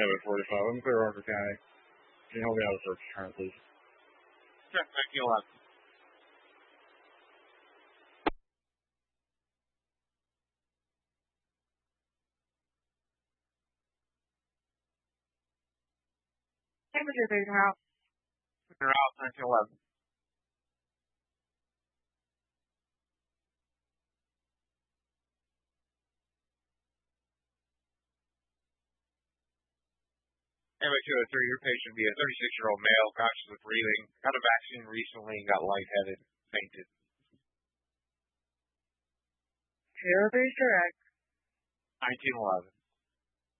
Kevin 45. I'm clear Arthur County. Can you help me out with search warrant, please? Check 1911. Temperature, Baker House. Baker House, 1911. Ambulance 203, your patient be a 36-year-old male, conscious of breathing, got a vaccine recently and got lightheaded, fainted. Baker X. 1911.